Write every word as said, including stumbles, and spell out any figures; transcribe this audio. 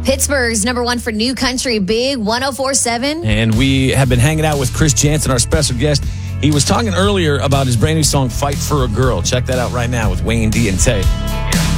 Pittsburgh's number one for new country, Big one oh four point seven. And we have been hanging out with Chris Jansen, our special guest. He was talking earlier about his brand new song, Fight for a Girl. Check that out right now with Wayne D and Tay.